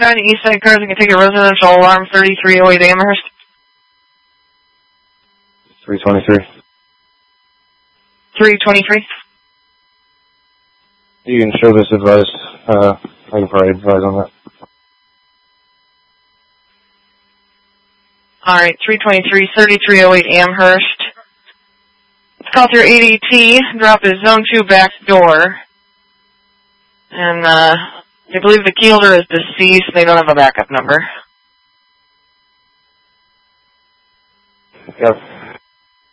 County East Side cars and can take a residential alarm 3308 Amherst. 323. 323. You can show this advice. I can probably advise on that. Alright, 323, 3308 Amherst. Call through ADT, drop his zone 2 back door. And, they believe the key holder is deceased. They don't have a backup number. Yep.